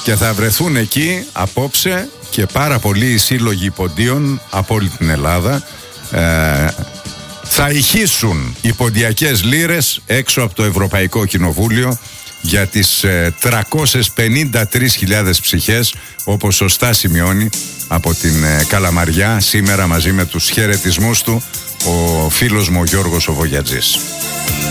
Και θα βρεθούν εκεί απόψε και πάρα πολλοί σύλλογοι ποντίων από όλη την Ελλάδα. Θα ηχήσουν οι ποντιακές λύρες έξω από το Ευρωπαϊκό Κοινοβούλιο για τις 353.000 ψυχές, όπως σωστά σημειώνει από την Καλαμαριά σήμερα μαζί με τους χαιρετισμούς του ο φίλος μου ο Γιώργος ο Βογιατζής.